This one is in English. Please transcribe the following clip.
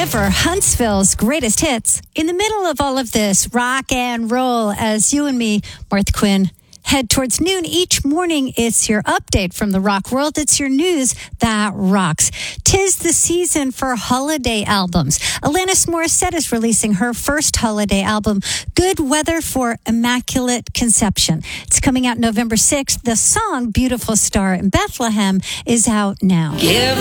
River, Huntsville's greatest hits. In the middle of all of this rock and roll, as you and me, Martha Quinn, head towards noon each morning, it's your update from the rock world. It's your news that rocks. 'Tis the season for holiday albums. Alanis Morissette is releasing her first holiday album, Good Weather for Immaculate Conception. It's coming out November 6th. The song Beautiful Star in Bethlehem is out now. Give